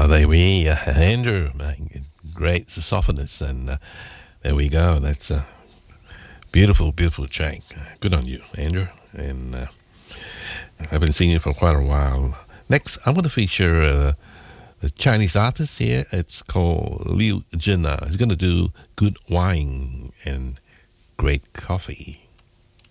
There we Andrew, great softness, and there we go. That's a beautiful, beautiful track. Good on you, Andrew. And I've been seeing you for quite a while. Next, I'm going to feature the Chinese artist here. It's called Liu Jin. He's going to do Good Wine and Great Coffee.